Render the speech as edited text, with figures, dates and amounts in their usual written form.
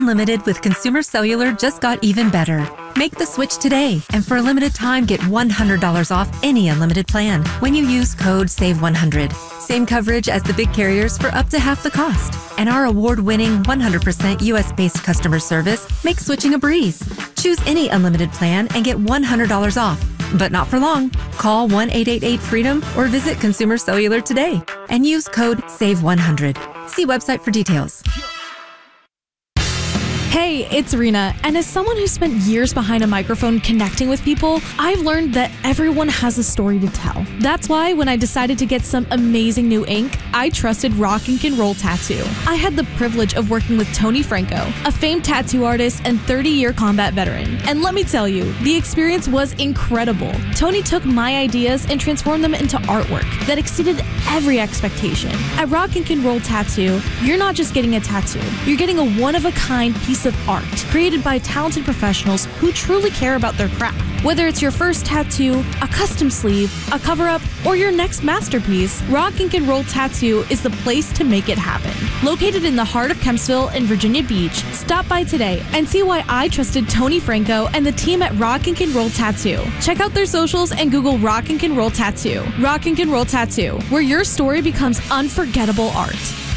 Unlimited with Consumer Cellular just got even better. Make the switch today, and for a limited time, get $100 off any unlimited plan when you use code SAVE100. Same coverage as the big carriers for up to half the cost. And our award-winning 100% US-based customer service makes switching a breeze. Choose any unlimited plan and get $100 off. But not for long. Call 1-888-FREEDOM or visit Consumer Cellular today and use code SAVE100. See website for details. Hey, it's Rena, and as someone who spent years behind a microphone connecting with people, I've learned that everyone has a story to tell. That's why when I decided to get some amazing new ink, I trusted Rock Ink and Roll Tattoo. I had the privilege of working with Tony Franco, a famed tattoo artist and 30-year combat veteran. And let me tell you, the experience was incredible. Tony took my ideas and transformed them into artwork that exceeded every expectation. At Rock Ink and Roll Tattoo, you're not just getting a tattoo, you're getting a one-of-a-kind piece of art created by talented professionals who truly care about their craft. Whether it's your first tattoo, a custom sleeve, a cover-up, or your next masterpiece, Rock Ink and Roll Tattoo is the place to make it happen. Located in the heart of Kempsville in Virginia Beach, stop by today and see why I trusted Tony Franco and the team at Rock Ink and Roll Tattoo. Check out their socials and Google Rock Ink and Roll Tattoo. Rock Ink and Roll Tattoo, where your story becomes unforgettable art.